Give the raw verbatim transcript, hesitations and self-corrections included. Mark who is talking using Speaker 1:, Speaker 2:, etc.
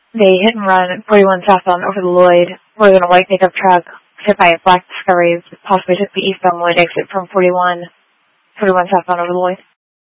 Speaker 1: They hit and run at forty-one southbound over the Lloyd, where a white pickup truck hit by a black Discovery possibly took the eastbound Lloyd exit from forty-one, forty-one southbound over the Lloyd.